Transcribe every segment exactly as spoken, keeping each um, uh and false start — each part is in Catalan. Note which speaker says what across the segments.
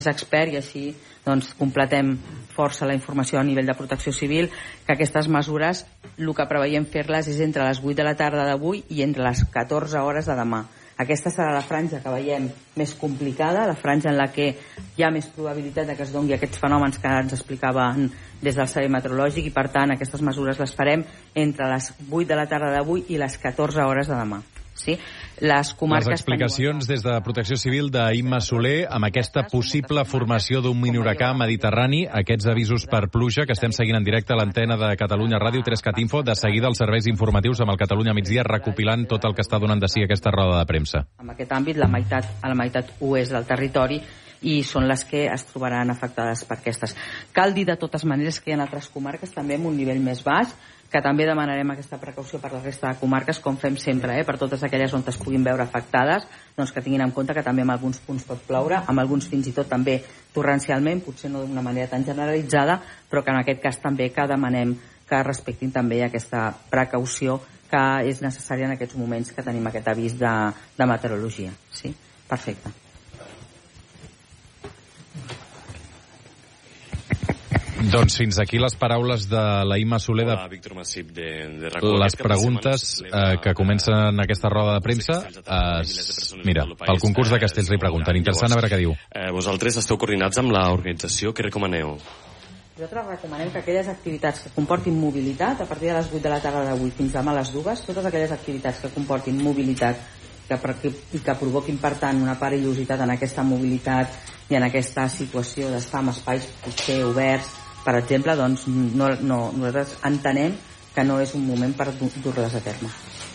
Speaker 1: expert i així doncs, completem força la informació a nivell de protecció civil, que aquestes mesures el que preveiem fer-les és entre les vuit de la tarda d'avui i entre les catorze hores de demà. Aquesta serà la franja que veiem més complicada, la franja en la que hi ha més probabilitat de que es doni aquests fenòmens que ens explicaven des del Servei Meteorològic i, per tant, aquestes mesures les farem entre les vuit de la tarda d'avui i les catorze hores de demà. Sí? Les comarques...
Speaker 2: Les explicacions des de Protecció Civil d'Imma Soler amb aquesta possible formació d'un mini huracà mediterrani, aquests avisos per pluja que estem seguint en directe a l'antena de Catalunya Ràdio, tres cat info, de seguida els serveis informatius amb el Catalunya migdia recopilant tot el que està donant de si aquesta roda de premsa.
Speaker 1: En aquest àmbit, la meitat, a la meitat oest del territori i són les que es trobaran afectades per aquestes. Cal dir de totes maneres que hi ha altres comarques també amb un nivell més baix, que també demanarem aquesta precaució per la resta de comarques, com fem sempre, eh, per totes aquelles on es puguin veure afectades, doncs que tinguin en compte que també en alguns punts pot ploure, amb alguns fins i tot també torrencialment, potser no d'una manera tan generalitzada, però que en aquest cas també que demanem que respectin també aquesta precaució que és necessària en aquests moments que tenim aquest avís de, de meteorologia. Sí? Perfecte.
Speaker 2: Doncs fins aquí les paraules de la Imma Soler de...
Speaker 3: Hola, Víctor Massip, de, de RACO.
Speaker 2: Les preguntes eh, que comencen aquesta roda de premsa. Eh, mira, pel concurs de Castells li pregunten. Interessant a veure què diu.
Speaker 3: Eh, vosaltres esteu coordinats amb l'organització, què recomaneu?
Speaker 1: Nosaltres recomanem que aquelles activitats que comportin mobilitat, a partir de les vuit de la tarda d'avui fins demà a les dues, totes aquelles activitats que comportin mobilitat que, que, i que provoquin, per tant, una perillositat en aquesta mobilitat i en aquesta situació d'estar en espais potser oberts, per exemple, doncs no, no, nosaltres entenem que no és un moment per dur-les a terme.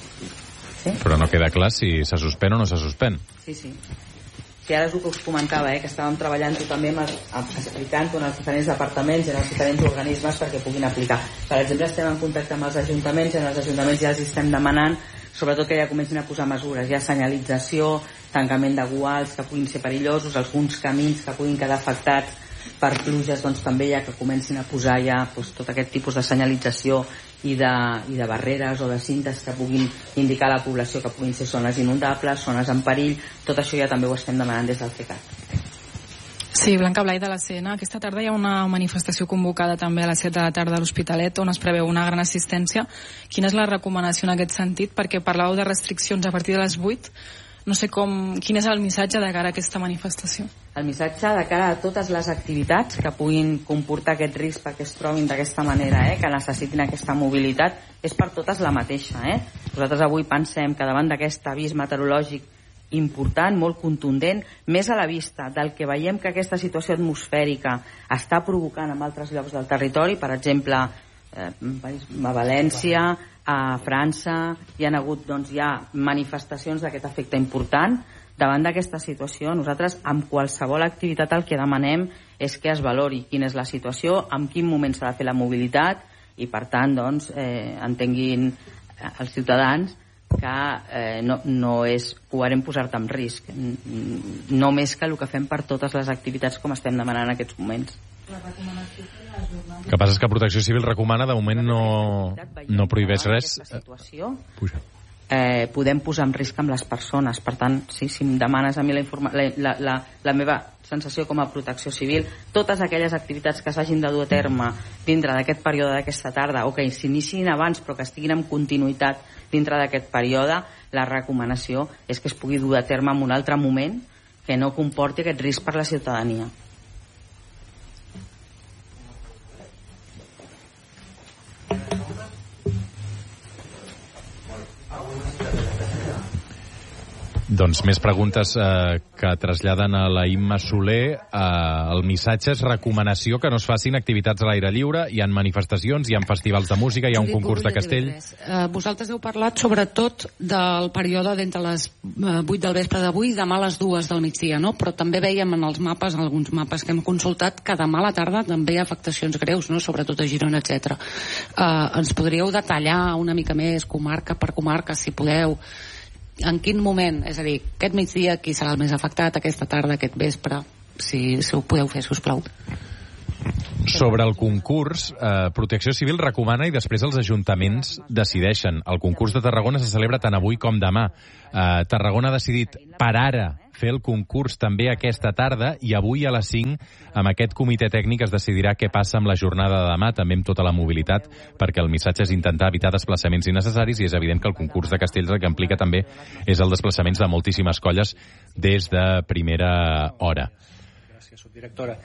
Speaker 1: Sí?
Speaker 2: Però no queda clar si se suspèn o no se suspèn.
Speaker 1: Sí, sí. Sí, ara és el que us comentava, eh, que estàvem treballant també amb els, explicant-ho en els diferents departaments i en els diferents organismes perquè puguin aplicar. Per exemple, estem en contacte amb els ajuntaments i en els ajuntaments ja els estem demanant sobretot que ja comencin a posar mesures, ja senyalització, tancament de guals que puguin ser perillosos, alguns camins que puguin quedar afectats per pluges, doncs també ja que comencin a posar ja doncs, tot aquest tipus de senyalització i de, i de barreres o de cintes que puguin indicar a la població que puguin ser zones inundables, zones en perill, tot això ja també ho estem demanant des del CECAT.
Speaker 4: Sí, Blanca Blai de la C N. Aquesta tarda hi ha una manifestació convocada també a les set de la tarda a l'Hospitalet on es preveu una gran assistència. Quina és la recomanació en aquest sentit? Perquè parlàveu de restriccions a partir de les vuit. No sé com, quin és el missatge de cara a aquesta manifestació?
Speaker 1: El missatge de cara a totes les activitats que puguin comportar aquest risc perquè es trobin d'aquesta manera, eh, que necessitin aquesta mobilitat, és per totes la mateixa. Eh? Nosaltres avui pensem que davant d'aquest avís meteorològic important, molt contundent, més a la vista del que veiem que aquesta situació atmosfèrica està provocant en altres llocs del territori, per exemple, eh, a València, a França, hi ha hagut doncs, ja manifestacions d'aquest efecte important. Davant d'aquesta situació, nosaltres amb qualsevol activitat el que demanem és que es valori quina és la situació, en quin moment s'ha de fer la mobilitat i, per tant, doncs, eh, entenguin els ciutadans que eh, no, no és coherent posar-te en risc, no més que el que fem per totes les activitats com estem demanant en aquests moments.
Speaker 4: La recomanació
Speaker 2: El que passa és que Protecció Civil recomana, de moment no, no prohibeix res.
Speaker 1: Situació, eh, podem posar en risc amb les persones. Per tant, sí, si em demanes a mi la, informa la, la, la, la meva sensació com a Protecció Civil, totes aquelles activitats que s'hagin de dur a terme dintre d'aquest període d'aquesta tarda o que s'iniciïn abans però que estiguin en continuïtat dintre d'aquest període, la recomanació és que es pugui dur a terme en un altre moment que no comporti aquest risc per la ciutadania.
Speaker 2: Doncs més preguntes eh, que traslladen a la Imma Soler. Eh, el missatge és recomanació que no es facin activitats a l'aire lliure. Hi ha manifestacions, hi ha festivals de música, hi ha un concurs de castell.
Speaker 5: Eh, vosaltres heu parlat sobretot del període d'entre les vuit del vespre d'avui i demà a les dues del migdia, no? Però també veiem en els mapes, en alguns mapes que hem consultat, que demà a la tarda també hi ha afectacions greus, no? Sobretot a Girona, etcètera. Eh, ens podríeu detallar una mica més, comarca per comarca, si podeu, en quin moment, és a dir, aquest migdia qui serà el més afectat, aquesta tarda, aquest vespre, si, si ho podeu fer, sisplau.
Speaker 2: Sobre el concurs, eh, Protecció Civil recomana i després els ajuntaments decideixen. El concurs de Tarragona se celebra tant avui com demà. Eh, Tarragona ha decidit per ara fer el concurs també aquesta tarda, i avui a les cinc, amb aquest comitè tècnic, es decidirà què passa amb la jornada de demà, també amb tota la mobilitat, perquè el missatge és intentar evitar desplaçaments innecessaris, i és evident que el concurs de Castells el que implica també és el desplaçaments de moltíssimes colles des de primera hora.
Speaker 6: Gràcies, subdirectora.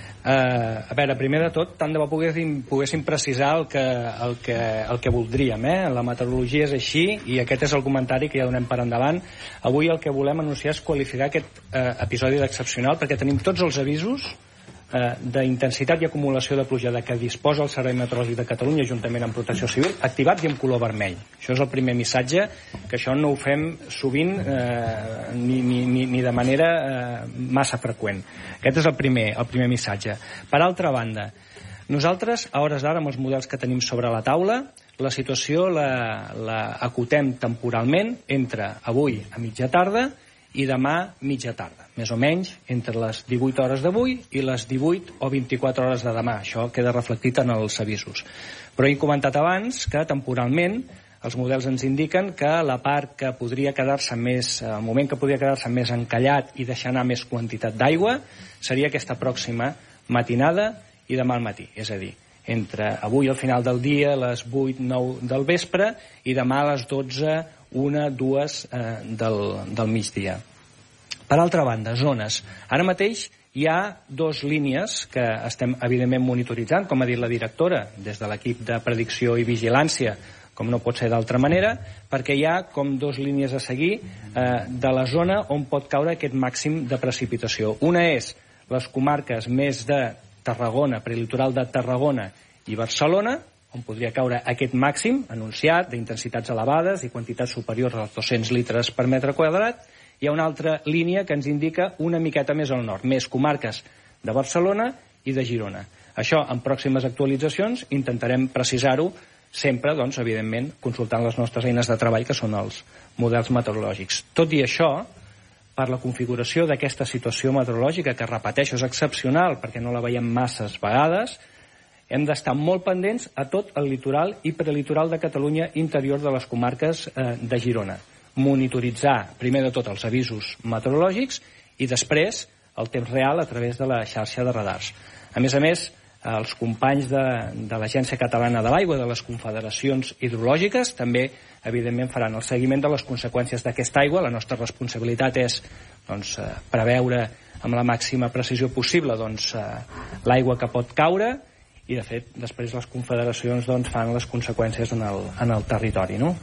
Speaker 6: Uh, a veure, primer de tot, tant de bo poguéssim, poguéssim precisar el que, el, que, el que voldríem, eh? La meteorologia és així, i aquest és el comentari que ja donem per endavant. Avui el que volem anunciar és qualificar aquest uh, episodi d'excepcional, perquè tenim tots els avisos uh, d'intensitat i acumulació de pluja de què disposa el Servei Meteorològic de Catalunya juntament amb Protecció Civil, activats i en color vermell. Això és el primer missatge, que això no ho fem sovint eh, ni, ni, ni de manera eh, massa freqüent. Aquest és el primer, el primer missatge. Per altra banda, nosaltres, a hores d'ara, amb els models que tenim sobre la taula, la situació la, la acotem temporalment entre avui a mitja tarda i demà mitja tarda, més o menys entre les divuit hores d'avui i les divuit o vint-i-quatre hores de demà. Això queda reflectit en els avisos. Però he comentat abans que temporalment els models ens indiquen que la part que podria quedar-se més, el moment que podria quedar-se més encallat i deixar anar més quantitat d'aigua seria aquesta pròxima matinada i demà al matí, és a dir, entre avui al final del dia, les vuit nou del vespre, i demà a les dotze, una, dues eh, del, del migdia. Per altra banda, zones. Ara mateix hi ha dues línies que estem evidentment monitoritzant, com ha dit la directora, des de l'equip de predicció i vigilància, com no pot ser d'altra manera, perquè hi ha com dues línies a seguir eh, de la zona on pot caure aquest màxim de precipitació. Una és les comarques més de Tarragona, prelitoral de Tarragona i Barcelona, on podria caure aquest màxim anunciat d'intensitats elevades i quantitats superiors als dos-cents litres per metre quadrat. Hi ha una altra línia que ens indica una miqueta més al nord, més comarques de Barcelona i de Girona. Això, en pròximes actualitzacions, intentarem precisar-ho sempre, doncs, evidentment, consultant les nostres eines de treball, que són els models meteorològics. Tot i això, per la configuració d'aquesta situació meteorològica, que repeteixo és excepcional perquè no la veiem masses vegades, hem d'estar molt pendents a tot el litoral i prelitoral de Catalunya interior de les comarques eh, de Girona. Monitoritzar, primer de tot, els avisos meteorològics i després el temps real a través de la xarxa de radars. A més a més, els companys de, de l'Agència Catalana de l'Aigua, de les confederacions hidrològiques, també, evidentment, faran el seguiment de les conseqüències d'aquesta aigua. La nostra responsabilitat és doncs, preveure amb la màxima precisió possible doncs, l'aigua que pot caure i, de fet, després les confederacions doncs, fan les conseqüències en el, en el territori, no?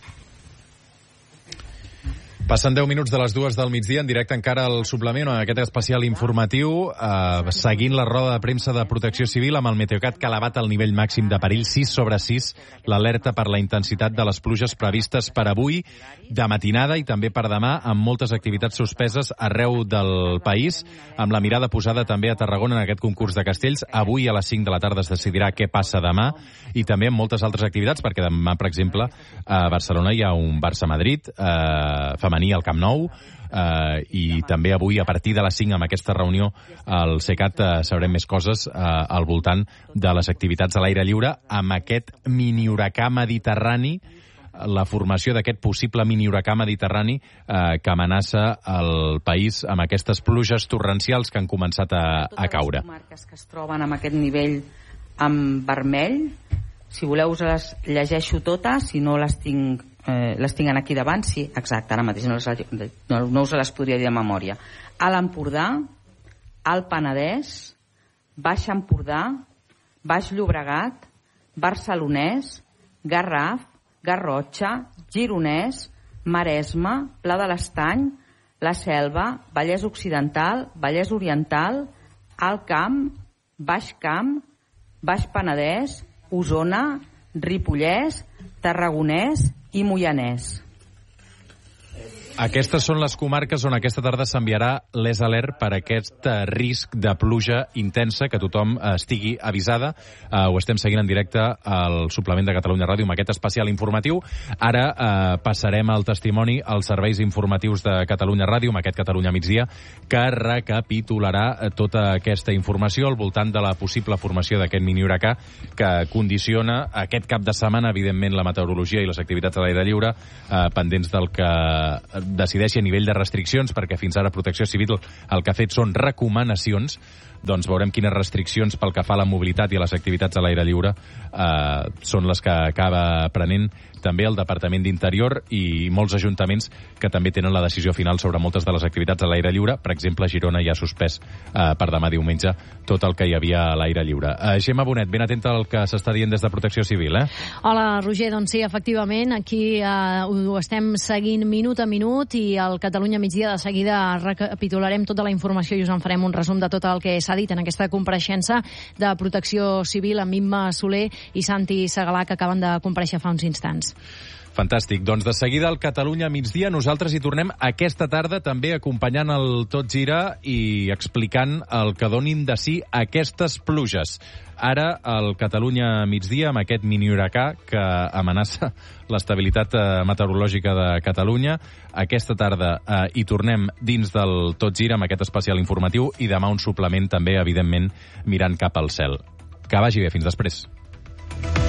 Speaker 2: Passen deu minuts de les dues del migdia, en directe encara al suplement, en aquest especial informatiu, eh, seguint la roda de premsa de Protecció Civil amb el Meteocat que ha elevat el nivell màxim de perill sis sobre sis, l'alerta per la intensitat de les pluges previstes per avui, de matinada i també per demà, amb moltes activitats suspeses arreu del país, amb la mirada posada també a Tarragona en aquest concurs de castells. Avui a les cinc de la tarda es decidirà què passa demà, i també amb moltes altres activitats, perquè demà, per exemple, a Barcelona hi ha un Barça-Madrid eh, femení al Camp Nou, eh, i també avui a partir de les cinc amb aquesta reunió al CECAT eh, sabrem més coses eh, al voltant de les activitats a l'aire lliure amb aquest mini huracà mediterrani, la formació d'aquest possible mini huracà mediterrani eh, que amenaça el país amb aquestes pluges torrencials que han començat a, a caure.
Speaker 1: Totes les comarques que es troben amb aquest nivell en vermell, si voleu us les llegeixo totes, si no les tinc Eh, les tinc aquí davant, sí, exacte, ara mateix no, les, no, no us les podria dir de memòria. A l'Empordà, al Penedès, Baix Empordà, Baix Llobregat, Barcelonès, Garraf, Garrotxa, Gironès, Maresme, Pla de l'Estany, la Selva, Vallès Occidental, Vallès Oriental, Alt Camp, Baix Camp, Baix Penedès, Osona, Ripollès, Tarragonès i Moianès.
Speaker 2: Aquestes són les comarques on aquesta tarda s'enviarà l'Es Alert per aquest risc de pluja intensa, que tothom estigui avisada. Uh, ho estem seguint en directe al suplement de Catalunya Ràdio amb aquest especial informatiu. Ara uh, passarem al testimoni als serveis informatius de Catalunya Ràdio amb aquest Catalunya Migdia, que recapitularà tota aquesta informació al voltant de la possible formació d'aquest mini huracà que condiciona aquest cap de setmana, evidentment, la meteorologia i les activitats a l'aire lliure, uh, pendents del que decideixi a nivell de restriccions, perquè fins ara Protecció Civil el que ha fet són recomanacions, doncs veurem quines restriccions pel que fa a la mobilitat i a les activitats a l'aire lliure eh, són les que acaba prenent també el Departament d'Interior i molts ajuntaments que també tenen la decisió final sobre moltes de les activitats a l'aire lliure. Per exemple, Girona ja ha suspès eh, per demà diumenge tot el que hi havia a l'aire lliure. Eh, Gemma Bonet, ben atenta al que s'està dient des de Protecció Civil, eh?
Speaker 7: Hola, Roger, doncs sí, efectivament, aquí eh, ho estem seguint minut a minut i al Catalunya migdia de seguida recapitularem tota la informació i us en farem un resum de tot el que s'ha dit en aquesta compareixença de Protecció Civil amb Imma Soler i Santi Segalà, que acaben de comparèixer fa uns instants.
Speaker 2: Fantàstic. Doncs de seguida al Catalunya migdia nosaltres hi tornem aquesta tarda també acompanyant el Tot Gira i explicant el que donin de si aquestes pluges. Ara al Catalunya migdia amb aquest mini huracà que amenaça l'estabilitat meteorològica de Catalunya. Aquesta tarda eh, hi tornem dins del Tot Gira amb aquest especial informatiu i demà un suplement també, evidentment, mirant cap al cel. Que vagi bé. Fins després.